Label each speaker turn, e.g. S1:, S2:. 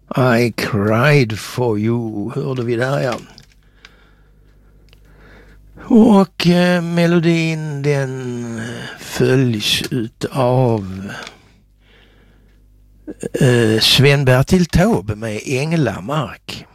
S1: I cried for you, hörde vi där, ja. Och melodin den följs av Sven-Bertil Taube med Änglamark.